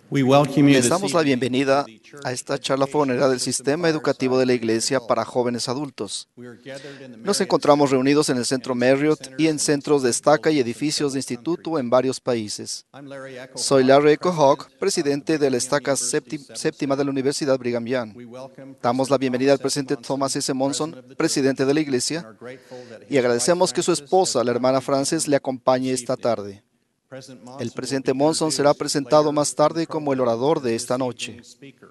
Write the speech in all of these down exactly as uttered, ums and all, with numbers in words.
We welcome you Les this damos la evening bienvenida to the Church a esta charla fogonera del Sistema Educativo de la Iglesia para jóvenes adultos. We are gathered in the Nos Marriott encontramos Center reunidos en el Centro and in several Marriott y centers en and centros de institute estaca y buildings in edificios de several instituto countries. en varios países. I'm Larry Echo Soy Hawk, Larry Echo President Hawk, of the presidente de Brigham la Young estaca University sépti- Seven séptima de la Center. Universidad Brigham Young. We welcome Damos la President bienvenida al Thomas S. presidente Thomas S. Monson, Monson, President of the presidente de la Church, and Iglesia, are grateful that y his wife agradecemos que su Frances esposa, has la hermana accompanied Frances, him le acompañe this esta evening. tarde. President El Monson will presidente be Monson será introduced presentado later más in the tarde como el program orador as de this esta noche. evening's speaker.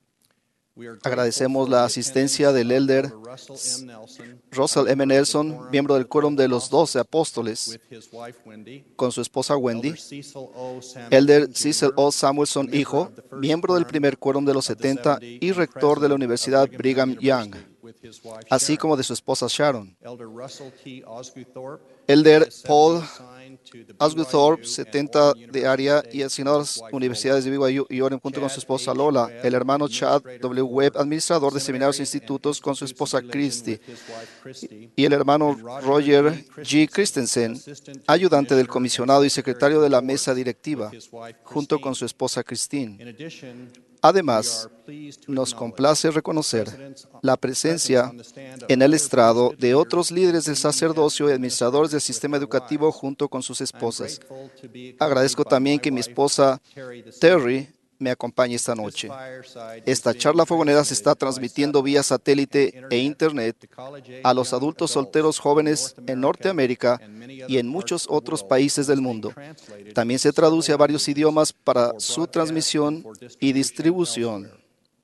We are grateful Agradecemos for la the asistencia del attendance of elder Elder Russell M. Nelson, Russell a M. member of the Nelson, Quorum miembro of del the Quórum Twelve de los Doce Apostles, Apóstoles, with his wife Wendy, con su esposa Wendy. Elder Cecil O. Elder Samuelson Cecil Junior, O. a Samuelson, member hijo, of the first miembro del quorum primer Quórum de los of the setenta seventy y and rector de la president of Universidad Brigham Young Brigham Young, University, with his wife así Sharon. como de su esposa Sharon. Elder Russell T. Osguthorpe, Elder the Paul seventy assigned to the Osguthorpe, B Y U and setenta Orem de University área y State, asignado a with his las wife universidades de Lola. B Y U y Orem junto con su Chad esposa H. Lola. Webb, El hermano Chad administrator W. Webb, for administrador de seminarios e seminaries and institutos, con su institutes of esposa religion, Christy. with his wife Christy. Y el hermano And Roger Roger G. G. Christensen, Christensen, assistant to the ayudante del commissioner comisionado and y secretary secretario of de the la board, mesa with directiva, his wife junto con su Christine. esposa Christine. In addition, we Además, are pleased to nos acknowledge complace reconocer presence la presence presencia on the stand of en el other estrado priesthood de leaders, otros líderes del including sacerdocio y heads administradores del administrators with sistema their educativo wives. junto con sus I'm esposas. grateful to be accompanied Agradezco by también my que mi wife, esposa Terry, this Terry evening. me acompañe esta This noche. fireside is Esta being charla fogonera se está transmitted by transmitiendo vía satellite satélite and e internet internet to college-age a los young adultos adults solteros in jóvenes North en America Norteamérica and many y other en parts muchos of the otros world. países del It's being mundo. translated También into se several traduce a varios languages idiomas para for su broadcast transmisión and for y distribution distribución. elsewhere.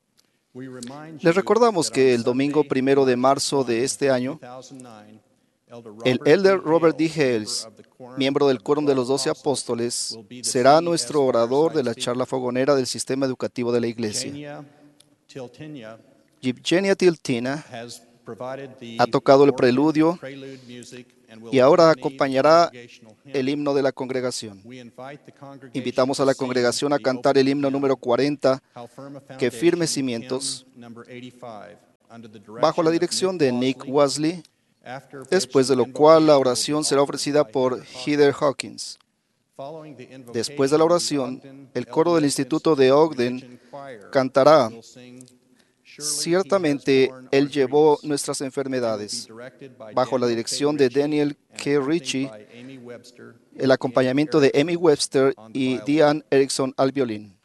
We remind Les you recordamos that on que el domingo Sunday, primero de March marzo de este año, first, two thousand nine, Elder el Robert elder D. Robert D. Hales, member Hales, of the Quorum miembro del of the Quórum de Twelve los Doce Apostles, Apóstoles, will be the será C E S nuestro orador de fireside la speaker. charla fogonera del sistema educativo de la Iglesia. Jania Tiltinia Yevgenia Tiltina has provided the ha tocado el organ preludio prelude music and will y ahora accompany the acompañará congregational hymn. el himno de la congregación. We invite the congregation Invitamos a to la sing congregación a the cantar el opening himno hymn, número cuarenta, How Firm a que firme Foundation, cimientos, hymn number eighty-five, under the bajo la direction dirección of de Nick Nick Wasley, Wesley, after which después de the lo cual la invocation will be oración será offered ofrecida by por Heather Heather Hawkins. Hawkins. Following the Después de la invocation, oración, the Ogden el coro del L D S Instituto de Institute Ogden Religion Choir cantará, will sing, Surely He has ciertamente borne Él our llevó griefs, nuestras and will be enfermedades, directed by bajo la Daniel K. dirección de Ritchie Daniel and K. accompanied Ritchie, by Amy Webster el and acompañamiento Deanne de Amy Erickson Webster on the y violin. Deanne Erickson al violín.